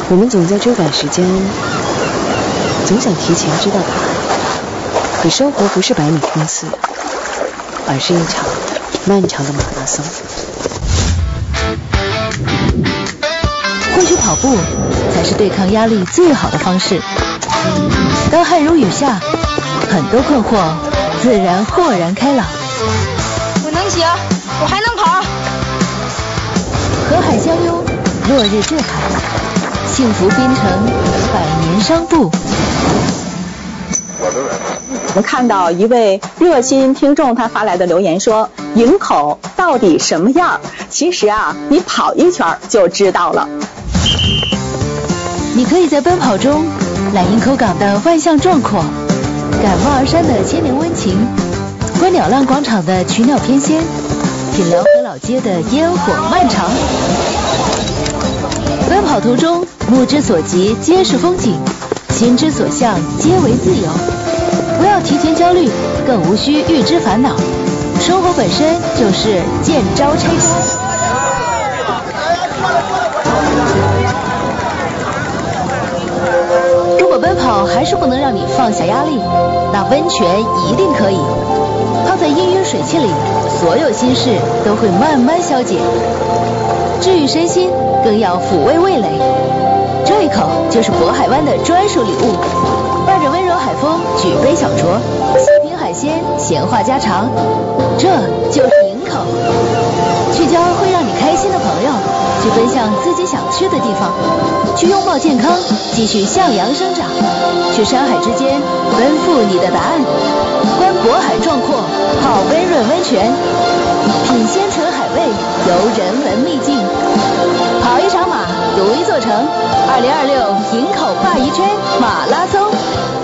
我们总在追赶时间，总想提前知道答案。可生活不是百米冲刺，而是一场漫长的马拉松。 或许跑步才是对抗压力最好的方式。当汗如雨下，很多困惑自然豁然开朗。 我能行，我还能跑。 河海相拥，落日坠海，幸福滨城，百年商埠。 我们看到一位热心听众他发来的留言说，营口到底什么样？其实啊，你跑一圈就知道了。 你可以在奔跑中览营口港的万象壮阔，感望儿山的千年温情，观鸟浪广场的曲鸟翩跹，品辽河老街的烟火漫长。奔跑途中，目之所及皆是风景，心之所向皆为自由。不要提前焦虑，更无需预知烦恼。生活本身就是见招拆招。如果奔跑还是不能让你放下压力，那温泉一定可以。泡在氤氲水汽里，所有心事都会慢慢消解。治愈身心，更要抚慰味蕾。这一口就是渤海湾的专属礼物。伴着温柔海风，举杯小酌，细品海鲜，闲话家常，这就是营口。聚焦会让你开心的朋友，去奔向自己想去的地方，去拥抱健康，继续向阳生长，去山海之间奔赴你的答案。观渤海壮阔，泡温润温泉，品鲜醇海味，游人文秘境，跑一场马，读一座城。2026营口鲅鱼圈马拉松。